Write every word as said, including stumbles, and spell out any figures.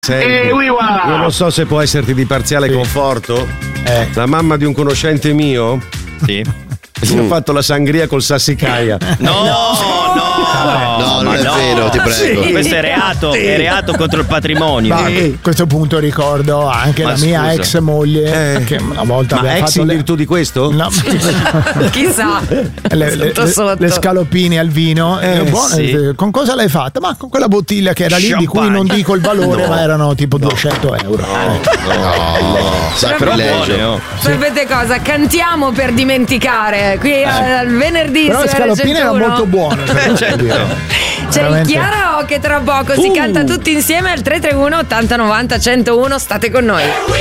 Senti, Eh, io non so se può esserti di parziale Sì. conforto. Eh. La mamma di un conoscente mio Sì. si è fatto la sangria col sassicaia. No, no, No, non ma è no. vero, ti prego. Sì. Questo è reato, è reato contro il patrimonio. Ma a questo punto ricordo anche Ma la mia scusa. ex moglie Eh. che una volta Ma aveva ex fatto in le, virtù di questo? no, Chissà. le, le- Sotto, sotto. le scaloppine al vino. Eh, Eh, buone, sì. eh, con cosa l'hai fatta? Ma con quella bottiglia che era lì, di cui non dico il valore, No. ma erano tipo duecento euro. Eh. No, sacrilegio. Buone, oh. Sapete cosa? Cantiamo per dimenticare. Qui al venerdì Però le su scaloppine R erano C uno molto buone. per certo. dire. c'è il Veramente. Chiara che tra poco si Uh. canta tutti insieme al tre tre uno ottanta novanta centouno. State con noi.